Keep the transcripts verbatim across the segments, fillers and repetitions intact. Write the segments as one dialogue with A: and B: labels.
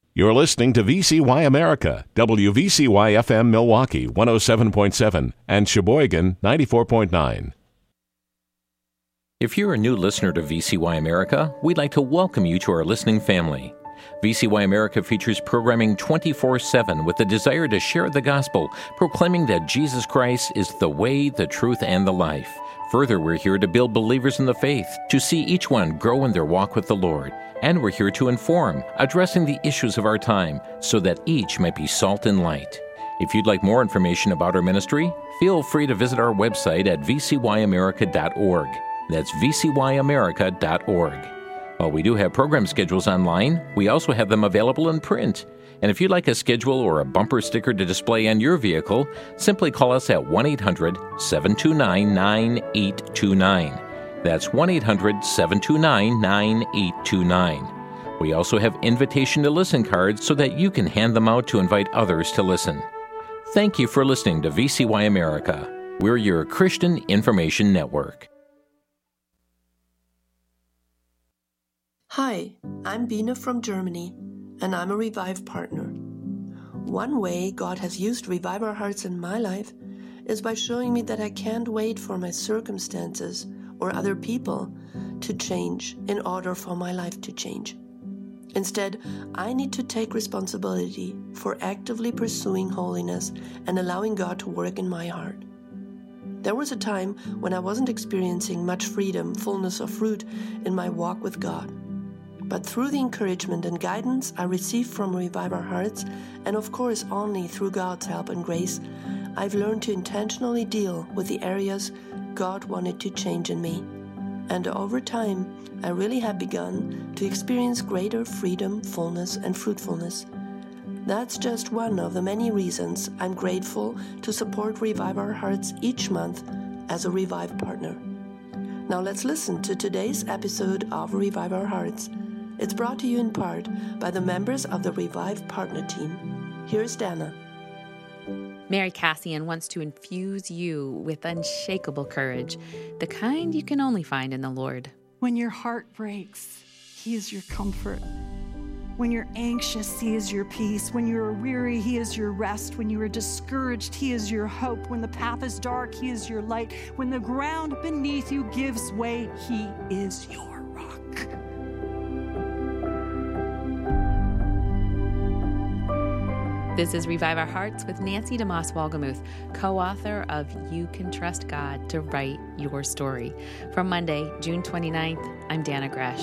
A: You're listening to V C Y America, W V C Y F M Milwaukee one oh seven point seven and Sheboygan ninety-four point nine.
B: If you're a new listener to V C Y America, we'd like to welcome you to our listening family. V C Y America features programming twenty-four seven with the desire to share the gospel, proclaiming that Jesus Christ is the way, the truth, and the life. Further, we're here to build believers in the faith, to see each one grow in their walk with the Lord. And we're here to inform, addressing the issues of our time, so that each might be salt and light. If you'd like more information about our ministry, feel free to visit our website at v c y america dot org. That's v c y america dot org. While we do have program schedules online, we also have them available in print. And if you'd like a schedule or a bumper sticker to display on your vehicle, simply call us at one eight hundred seven two nine nine eight two nine. That's one eight hundred seven two nine nine eight two nine. We also have invitation to listen cards so that you can hand them out to invite others to listen. Thank you for listening to V C Y America. We're your Christian Information Network.
C: Hi, I'm Bina from Germany, and I'm a Revive partner. One way God has used Revive Our Hearts in my life is by showing me that I can't wait for my circumstances or other people to change in order for my life to change. Instead, I need to take responsibility for actively pursuing holiness and allowing God to work in my heart. There was a time when I wasn't experiencing much freedom, fullness of fruit in my walk with God. But through the encouragement and guidance I received from Revive Our Hearts, and of course only through God's help and grace, I've learned to intentionally deal with the areas God wanted to change in me. And over time, I really have begun to experience greater freedom, fullness, and fruitfulness. That's just one of the many reasons I'm grateful to support Revive Our Hearts each month as a Revive partner. Now let's listen to today's episode of Revive Our Hearts. It's brought to you in part by the members of the Revive Partner Team. Here's Dana.
D: Mary Cassian wants to infuse you with unshakable courage, the kind you can only find in the Lord.
E: When your heart breaks, He is your comfort. When you're anxious, He is your peace. When you are weary, He is your rest. When you are discouraged, He is your hope. When the path is dark, He is your light. When the ground beneath you gives way, He is your rock.
D: This is Revive Our Hearts with Nancy DeMoss Wolgemuth, co-author of You Can Trust God to Write Your Story. From Monday, June twenty-ninth, I'm Dana Gresh.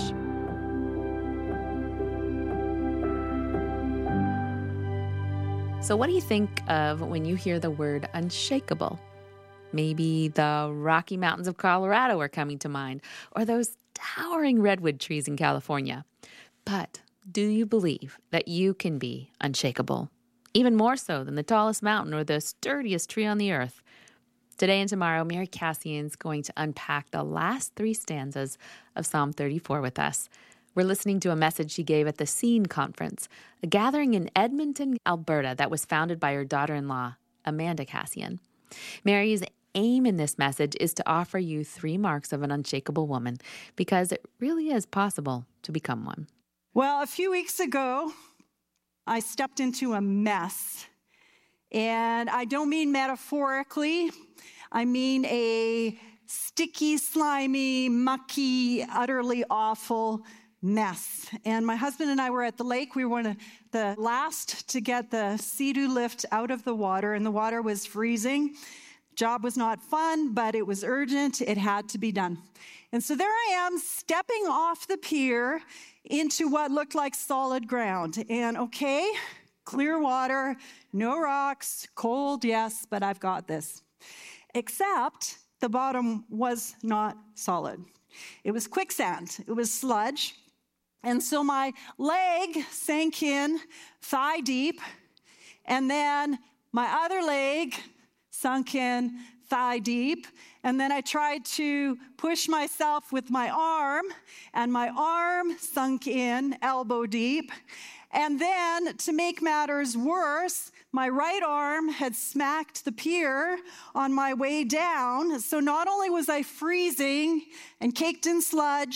D: So what do you think of when you hear the word unshakable? Maybe the Rocky Mountains of Colorado are coming to mind, or those towering redwood trees in California. But do you believe that you can be unshakable? Even more so than the tallest mountain or the sturdiest tree on the earth. Today and tomorrow, Mary Cassian's going to unpack the last three stanzas of Psalm thirty-four with us. We're listening to a message she gave at the Scene Conference, a gathering in Edmonton, Alberta that was founded by her daughter-in-law, Amanda Cassian. Mary's aim in this message is to offer you three marks of an unshakable woman, because it really is possible to become one.
E: Well, a few weeks ago, I stepped into a mess, and I don't mean metaphorically. I mean a sticky, slimy, mucky, utterly awful mess. And my husband and I were at the lake. We were one of the last to get the Sea-Doo lift out of the water, and the water was freezing. Job was not fun, but it was urgent. It had to be done. And so there I am, stepping off the pier into what looked like solid ground. And okay, clear water, no rocks, cold, yes, but I've got this. Except the bottom was not solid. It was quicksand. It was sludge. And so my leg sank in thigh deep, and then my other leg sunk in thigh deep. And then I tried to push myself with my arm, and my arm sunk in elbow deep. And then, to make matters worse, my right arm had smacked the pier on my way down. So not only was I freezing and caked in sludge,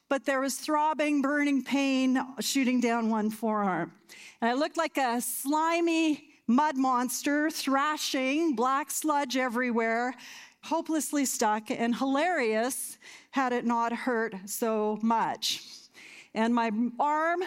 E: but there was throbbing, burning pain shooting down one forearm. And I looked like a slimy mud monster, thrashing, black sludge everywhere, hopelessly stuck, and hilarious had it not hurt so much. And my arm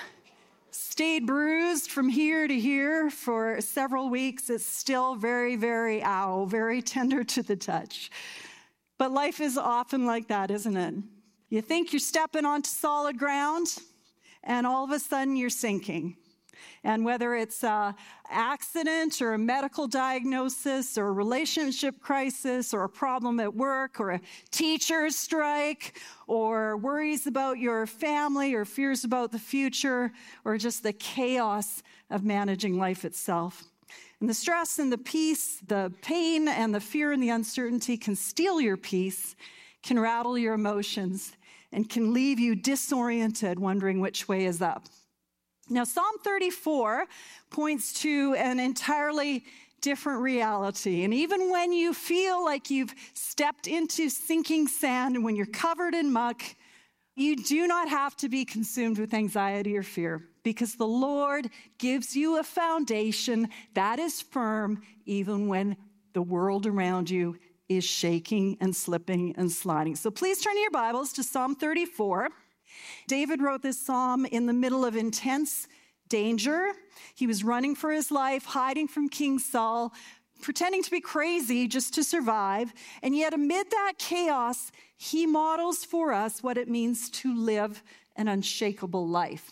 E: stayed bruised from here to here for several weeks. It's still very, very ow, very tender to the touch. But life is often like that, isn't it? You think you're stepping onto solid ground, and all of a sudden you're sinking. And whether it's an accident or a medical diagnosis or a relationship crisis or a problem at work or a teacher's strike or worries about your family or fears about the future or just the chaos of managing life itself. And the stress and the peace, the pain and the fear and the uncertainty can steal your peace, can rattle your emotions, and can leave you disoriented, wondering which way is up. Now, Psalm thirty-four points to an entirely different reality. And even when you feel like you've stepped into sinking sand and when you're covered in muck, you do not have to be consumed with anxiety or fear, because the Lord gives you a foundation that is firm even when the world around you is shaking and slipping and sliding. So please turn your Bibles to Psalm thirty-four. David wrote this psalm in the middle of intense danger. He was running for his life, hiding from King Saul, pretending to be crazy just to survive. And yet amid that chaos, he models for us what it means to live an unshakable life.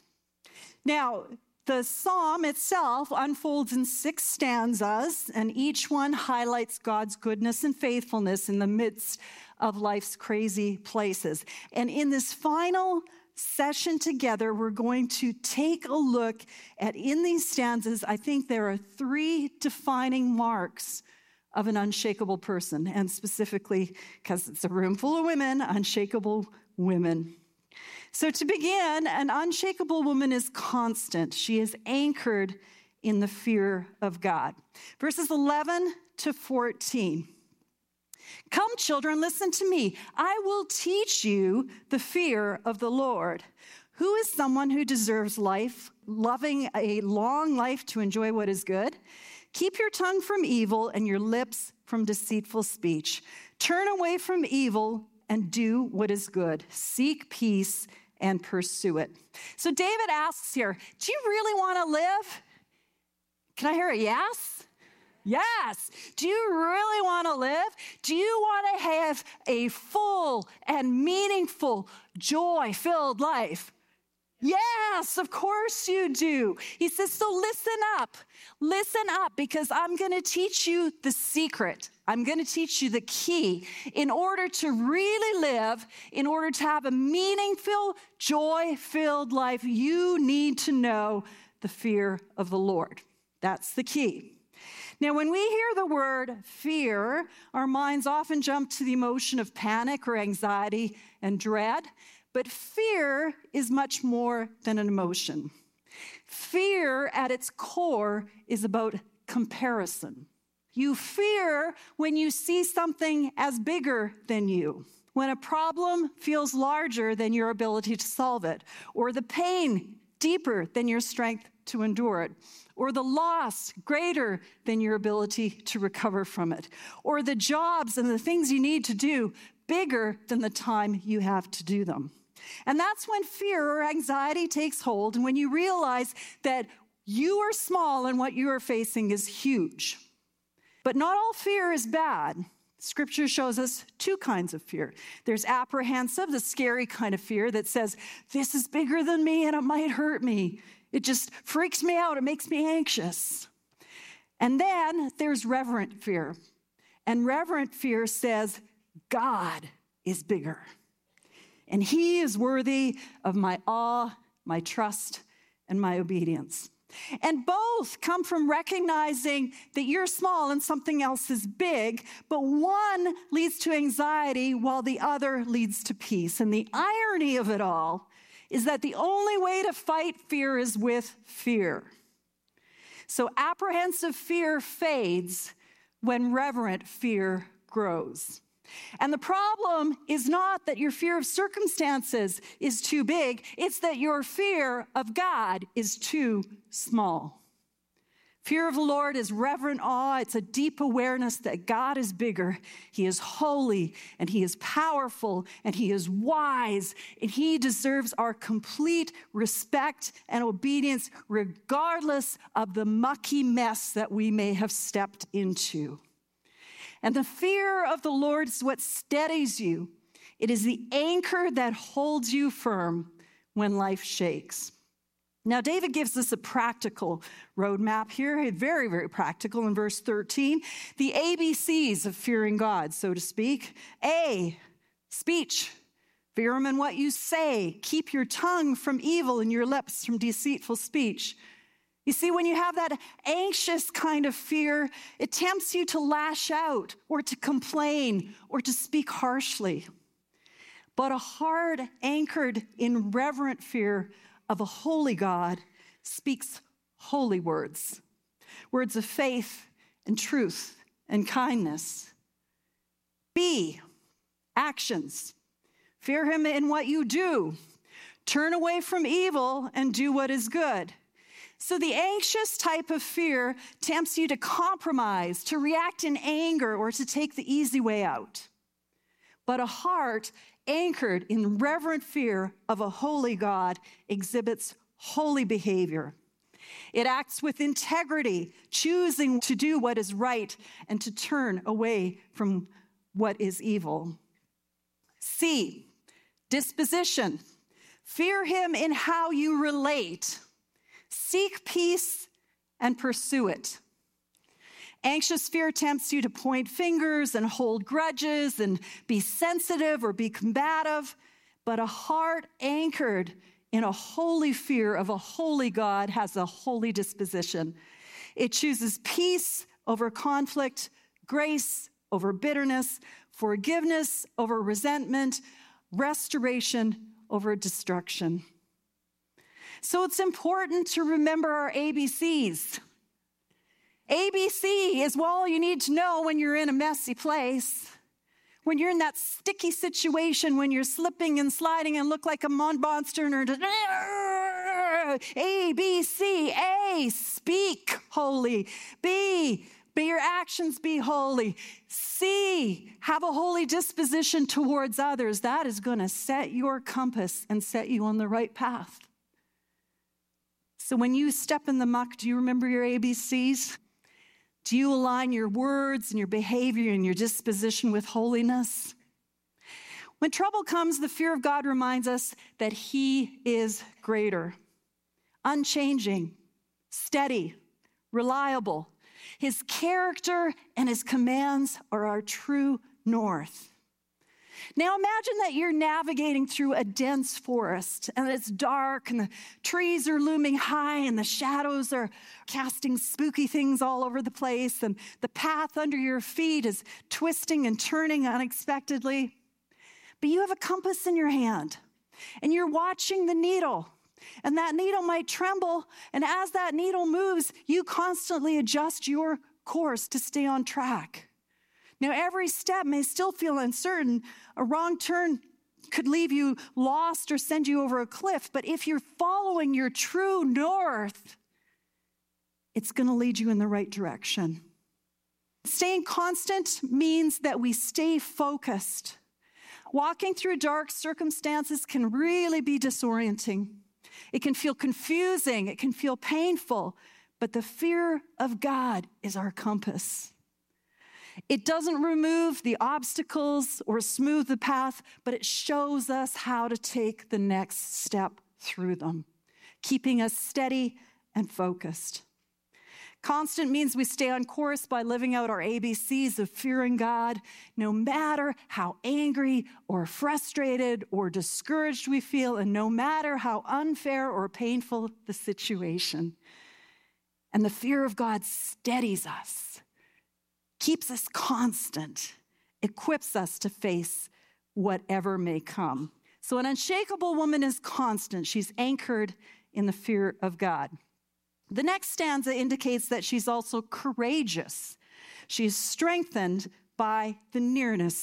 E: Now, the psalm itself unfolds in six stanzas, and each one highlights God's goodness and faithfulness in the midst of life's crazy places. And in this final session together, we're going to take a look at, in these stanzas, I think there are three defining marks of an unshakable person, and specifically, because it's a room full of women, unshakable women. So to begin, an unshakable woman is constant. She is anchored in the fear of God. Verses eleven to fourteen. Come, children, listen to me. I will teach you the fear of the Lord. Who is someone who deserves life, loving a long life to enjoy what is good? Keep your tongue from evil and your lips from deceitful speech. Turn away from evil and do what is good. Seek peace and pursue it. So David asks here, do you really want to live? Can I hear a yes? Yes. Do you really want to live? Do you want to have a full and meaningful, joy-filled life? Yes, of course you do. He says, so listen up. Listen up, because I'm going to teach you the secret. I'm going to teach you the key. In order to really live, in order to have a meaningful, joy-filled life, you need to know the fear of the Lord. That's the key. Now, when we hear the word fear, our minds often jump to the emotion of panic or anxiety and dread. But fear is much more than an emotion. Fear at its core is about comparison. You fear when you see something as bigger than you, when a problem feels larger than your ability to solve it, or the pain deeper than your strength to endure it, or the loss greater than your ability to recover from it, or the jobs and the things you need to do bigger than the time you have to do them. And that's when fear or anxiety takes hold, and when you realize that you are small and what you are facing is huge. But not all fear is bad. Scripture shows us two kinds of fear. There's apprehensive, the scary kind of fear that says, this is bigger than me and it might hurt me. It just freaks me out. It makes me anxious. And then there's reverent fear. And reverent fear says, God is bigger. And he is worthy of my awe, my trust, and my obedience. And both come from recognizing that you're small and something else is big, but one leads to anxiety while the other leads to peace. And the irony of it all is that the only way to fight fear is with fear. So apprehensive fear fades when reverent fear grows. And the problem is not that your fear of circumstances is too big, it's that your fear of God is too small. Fear of the Lord is reverent awe. It's a deep awareness that God is bigger. He is holy, and he is powerful, and he is wise, and he deserves our complete respect and obedience regardless of the mucky mess that we may have stepped into. And the fear of the Lord is what steadies you. It is the anchor that holds you firm when life shakes. Now, David gives us a practical roadmap here, very, very practical in verse thirteen. The A B Cs of fearing God, so to speak. A, speech. Fear him in what you say. Keep your tongue from evil and your lips from deceitful speech. You see, when you have that anxious kind of fear, it tempts you to lash out or to complain or to speak harshly. But a heart anchored in reverent fear of a holy God speaks holy words, words of faith and truth and kindness. B, actions. Fear him in what you do. Turn away from evil and do what is good. So the anxious type of fear tempts you to compromise, to react in anger, or to take the easy way out. But a heart anchored in reverent fear of a holy God exhibits holy behavior. It acts with integrity, choosing to do what is right and to turn away from what is evil. C, disposition. Fear him in how you relate. Seek peace and pursue it. Anxious fear tempts you to point fingers and hold grudges and be sensitive or be combative, but a heart anchored in a holy fear of a holy God has a holy disposition. It chooses peace over conflict, grace over bitterness, forgiveness over resentment, restoration over destruction. So it's important to remember our A B Cs. A B C is all you need to know when you're in a messy place, when you're in that sticky situation, when you're slipping and sliding and look like a monster. A, B, C. A, speak holy. B, may your actions be holy. C, have a holy disposition towards others. That is going to set your compass and set you on the right path. So when you step in the muck, do you remember your A B Cs? Do you align your words and your behavior and your disposition with holiness? When trouble comes, the fear of God reminds us that he is greater, unchanging, steady, reliable. His character and his commands are our true north. Now imagine that you're navigating through a dense forest and it's dark and the trees are looming high and the shadows are casting spooky things all over the place and the path under your feet is twisting and turning unexpectedly. But you have a compass in your hand and you're watching the needle, and that needle might tremble, and as that needle moves, you constantly adjust your course to stay on track. Now, every step may still feel uncertain. A wrong turn could leave you lost or send you over a cliff. But if you're following your true north, it's going to lead you in the right direction. Staying constant means that we stay focused. Walking through dark circumstances can really be disorienting. It can feel confusing. It can feel painful. But the fear of God is our compass. It doesn't remove the obstacles or smooth the path, but it shows us how to take the next step through them, keeping us steady and focused. Constant means we stay on course by living out our A B Cs of fearing God, no matter how angry or frustrated or discouraged we feel, and no matter how unfair or painful the situation. And the fear of God steadies us, keeps us constant, equips us to face whatever may come. So an unshakable woman is constant. She's anchored in the fear of God. The next stanza indicates that she's also courageous. She's strengthened by the nearness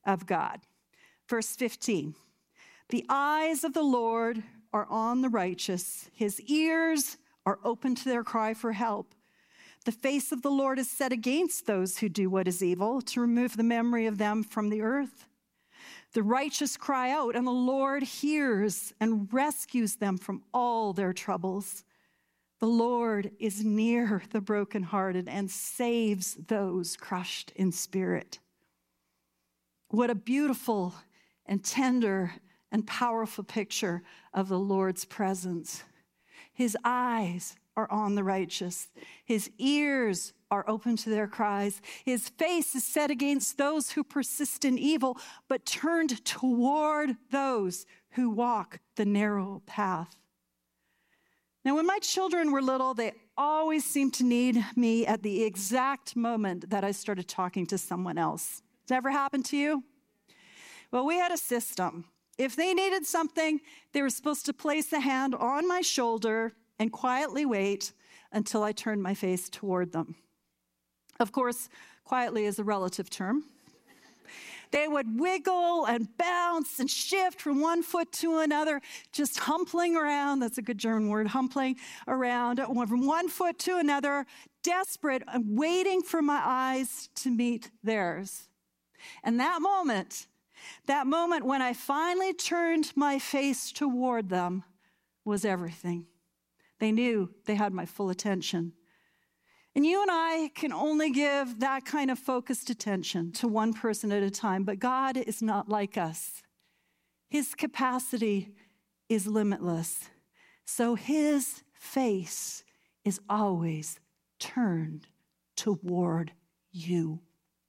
E: of God. Verse fifteen, the eyes of the Lord are on the righteous. His ears are open to their cry for help. The face of the Lord is set against those who do what is evil, to remove the memory of them from the earth. The righteous cry out, and the Lord hears and rescues them from all their troubles. The Lord is near the brokenhearted and saves those crushed in spirit. What a beautiful and tender and powerful picture of the Lord's presence. His eyes are on the righteous. His ears are open to their cries. His face is set against those who persist in evil, but turned toward those who walk the narrow path. Now, when my children were little, they always seemed to need me at the exact moment that I started talking to someone else. Does that ever happen to you? Well, we had a system. If they needed something, they were supposed to place a hand on my shoulder and quietly wait until I turned my face toward them. Of course, quietly is a relative term. They would wiggle and bounce and shift from one foot to another, just humpling around. That's a good German word, humpling around from one foot to another, desperate and waiting for my eyes to meet theirs. And that moment, that moment when I finally turned my face toward them was everything. They knew they had my full attention. And you and I can only give that kind of focused attention to one person at a time, but God is not like us. His capacity is limitless. So his face is always turned toward you.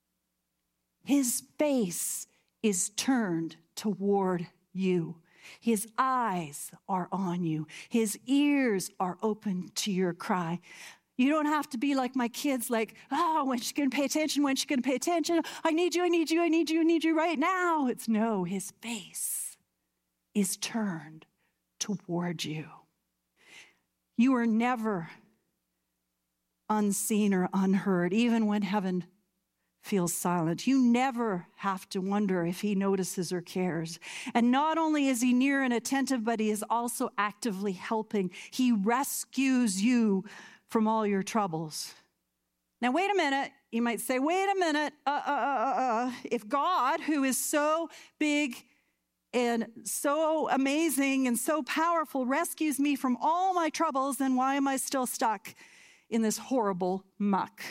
E: His face is turned toward you. His eyes are on you. His ears are open to your cry. You don't have to be like my kids, like, oh, when's she going to pay attention? When's she going to pay attention? I need you, I need you, I need you, I need you right now. It's no, his face is turned toward you. You are never unseen or unheard, even when heaven feels silent. You never have to wonder if he notices or cares. And not only is he near and attentive, but he is also actively helping. He rescues you from all your troubles. Now, wait a minute. You might say, wait a minute. Uh, uh, uh, uh. If God, who is so big and so amazing and so powerful, rescues me from all my troubles, then why am I still stuck in this horrible muck?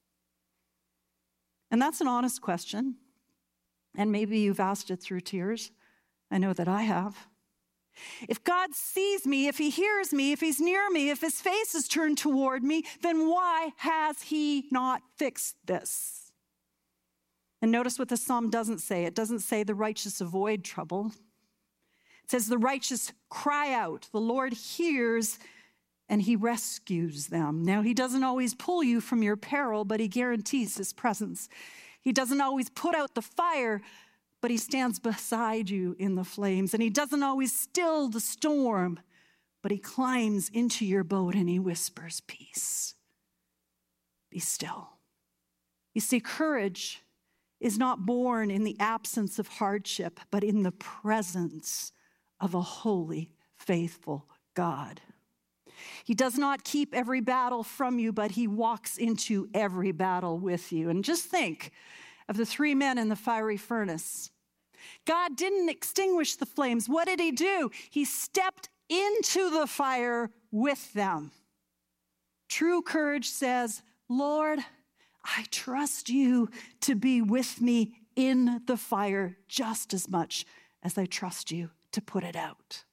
E: And that's an honest question. And maybe you've asked it through tears. I know that I have. If God sees me, if he hears me, if he's near me, if his face is turned toward me, then why has he not fixed this? And notice what the psalm doesn't say. It doesn't say the righteous avoid trouble. It says the righteous cry out. The Lord hears and he rescues them. Now, he doesn't always pull you from your peril, but he guarantees his presence. He doesn't always put out the fire, but he stands beside you in the flames. And he doesn't always still the storm, but he climbs into your boat and he whispers, peace. Be still. You see, courage is not born in the absence of hardship, but in the presence of a holy, faithful God. He does not keep every battle from you, but he walks into every battle with you. And just think of the three men in the fiery furnace. God didn't extinguish the flames. What did he do? He stepped into the fire with them. True courage says, Lord, I trust you to be with me in the fire just as much as I trust you to put it out.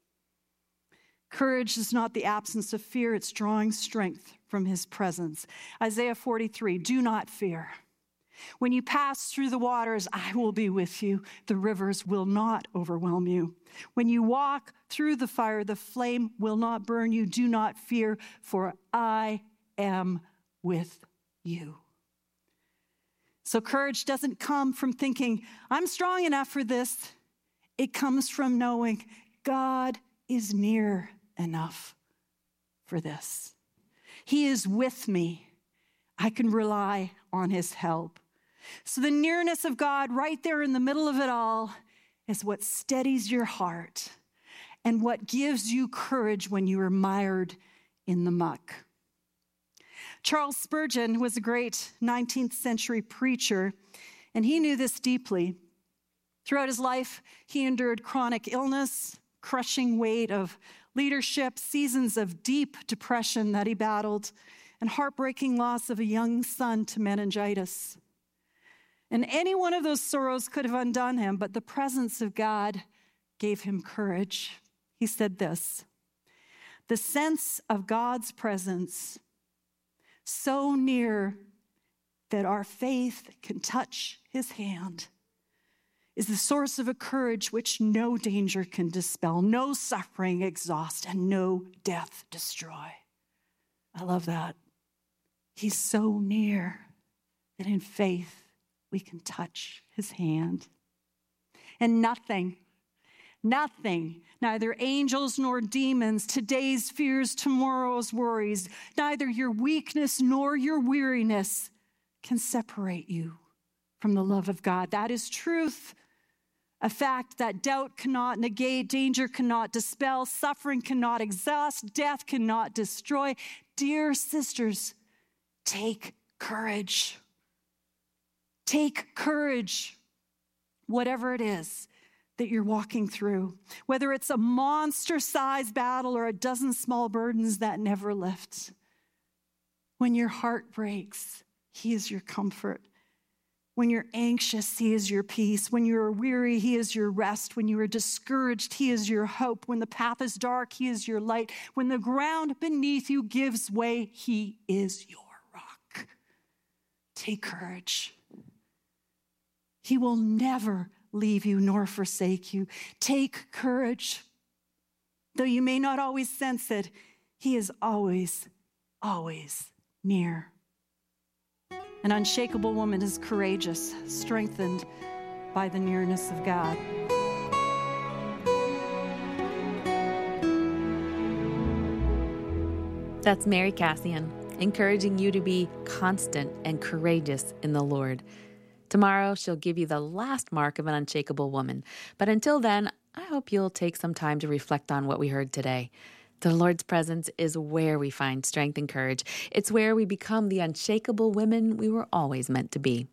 E: Courage is not the absence of fear, it's drawing strength from his presence. Isaiah forty-three, do not fear. When you pass through the waters, I will be with you. The rivers will not overwhelm you. When you walk through the fire, the flame will not burn you. Do not fear, for I am with you. So courage doesn't come from thinking, I'm strong enough for this. It comes from knowing God is near enough for this. He is with me. I can rely on his help. So the nearness of God right there in the middle of it all is what steadies your heart and what gives you courage when you are mired in the muck. Charles Spurgeon was a great nineteenth century preacher, and he knew this deeply. Throughout his life, he endured chronic illness, crushing weight of leadership, seasons of deep depression that he battled, and heartbreaking loss of a young son to meningitis. And any one of those sorrows could have undone him, but the presence of God gave him courage. He said this, "The sense of God's presence so near that our faith can touch his hand is the source of a courage which no danger can dispel, no suffering exhaust, and no death destroy." I love that. He's so near that in faith we can touch his hand. And nothing, nothing, neither angels nor demons, today's fears, tomorrow's worries, neither your weakness nor your weariness can separate you from the love of God. That is truth, a fact that doubt cannot negate, danger cannot dispel, suffering cannot exhaust, death cannot destroy. Dear sisters, take courage. Take courage, whatever it is that you're walking through, whether it's a monster-sized battle or a dozen small burdens that never lift. When your heart breaks, he is your comfort. When you're anxious, he is your peace. When you're weary, he is your rest. When you are discouraged, he is your hope. When the path is dark, he is your light. When the ground beneath you gives way, he is your rock. Take courage. He will never leave you nor forsake you. Take courage. Though you may not always sense it, he is always, always near. An unshakable woman is courageous, strengthened by the nearness of God.
D: That's Mary Cassian, encouraging you to be constant and courageous in the Lord. Tomorrow, she'll give you the last mark of an unshakable woman. But until then, I hope you'll take some time to reflect on what we heard today. The Lord's presence is where we find strength and courage. It's where we become the unshakable women we were always meant to be.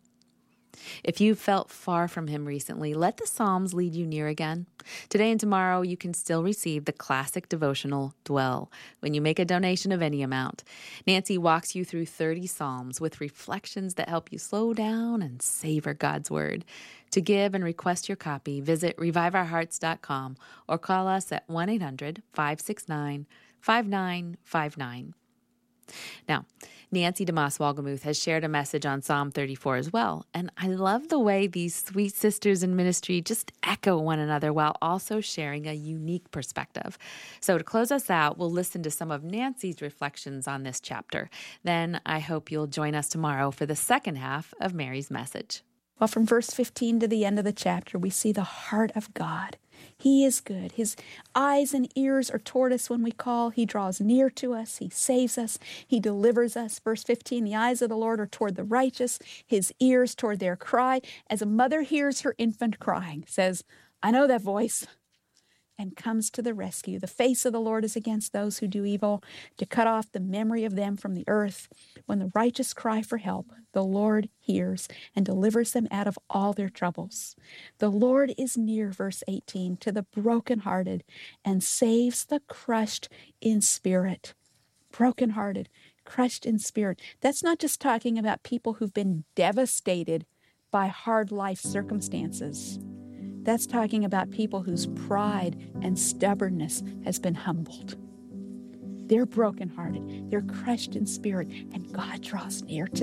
D: If you've felt far from him recently, let the Psalms lead you near again. Today and tomorrow, you can still receive the classic devotional Dwell when you make a donation of any amount. Nancy walks you through thirty Psalms with reflections that help you slow down and savor God's Word. To give and request your copy, visit revive our hearts dot com or call us at one eight hundred, five six nine, five nine five nine. Now, Nancy DeMoss Wolgemuth has shared a message on Psalm thirty-four as well, and I love the way these sweet sisters in ministry just echo one another while also sharing a unique perspective. So to close us out, we'll listen to some of Nancy's reflections on this chapter. Then I hope you'll join us tomorrow for the second half of Mary's message.
F: Well, from verse fifteen to the end of the chapter, we see the heart of God. He is good. His eyes and ears are toward us when we call. He draws near to us. He saves us. He delivers us. Verse fifteen, the eyes of the Lord are toward the righteous, his ears toward their cry. As a mother hears her infant crying, says, I know that voice, and comes to the rescue. The face of the Lord is against those who do evil, to cut off the memory of them from the earth. When the righteous cry for help, the Lord hears and delivers them out of all their troubles. The Lord is near, verse eighteen, to the brokenhearted and saves the crushed in spirit. Brokenhearted, crushed in spirit. That's not just talking about people who've been devastated by hard life circumstances. That's talking about people whose pride and stubbornness has been humbled. They're brokenhearted, they're crushed in spirit, and God draws near to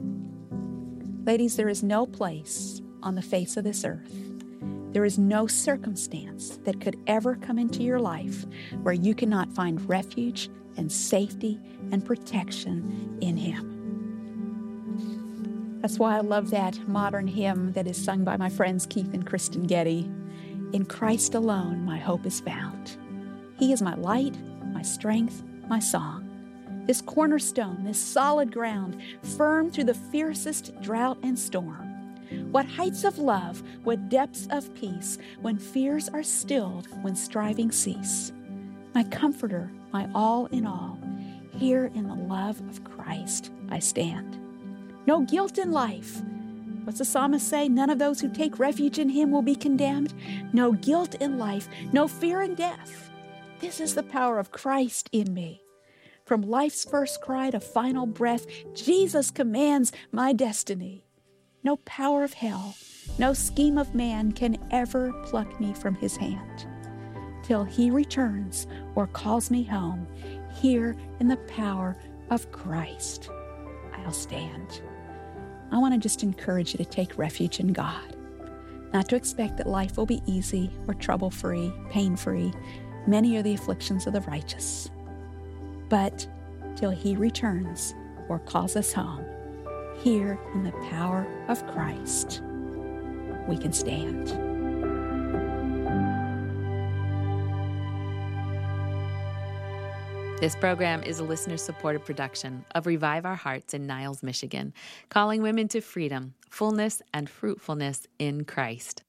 F: them. Ladies, there is no place on the face of this earth, there is no circumstance that could ever come into your life where you cannot find refuge and safety and protection in Him. That's why I love that modern hymn that is sung by my friends Keith and Kristen Getty. In Christ alone my hope is found. He is my light, my strength, my song. This cornerstone, this solid ground, firm through the fiercest drought and storm. What heights of love, what depths of peace, when fears are stilled, when striving cease. My comforter, my all in all, here in the love of Christ I stand. No guilt in life. What's the psalmist say? None of those who take refuge in him will be condemned. No guilt in life, no fear in death. This is the power of Christ in me. From life's first cry to final breath, Jesus commands my destiny. No power of hell, no scheme of man can ever pluck me from his hand. Till he returns or calls me home, here in the power of Christ, I'll stand. I want to just encourage you to take refuge in God, not to expect that life will be easy or trouble-free, pain-free. Many are the afflictions of the righteous. But till he returns or calls us home, here in the power of Christ, we can stand.
D: This program is a listener-supported production of Revive Our Hearts in Niles, Michigan, calling women to freedom, fullness, and fruitfulness in Christ.